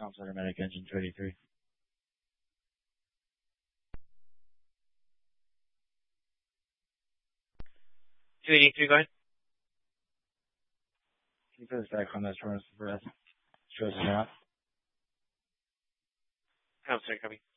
Comms Automatic Engine 283. 283, go ahead. Can you put us back on that furnace for breath? Shows us out. Oh, sorry, copy.